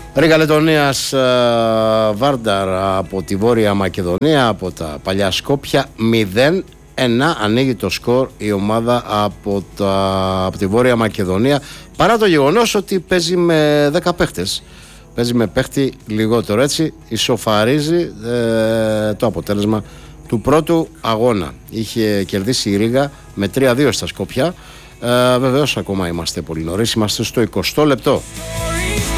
Ρίγα Λετωνίας Βάρνταρ από τη Βόρεια Μακεδονία, από τα παλιά Σκόπια, 0-1 ανοίγει το σκορ η ομάδα από τη Βόρεια Μακεδονία, παρά το γεγονός ότι παίζει με 10 παίχτες. Παίζει με παίχτη λιγότερο, έτσι ισοφαρίζει το αποτέλεσμα του πρώτου αγώνα. Είχε κερδίσει η Ρίγα με 3-2 στα Σκόπια. Βεβαίως ακόμα είμαστε πολύ νωρίς, είμαστε στο 20ο λεπτό.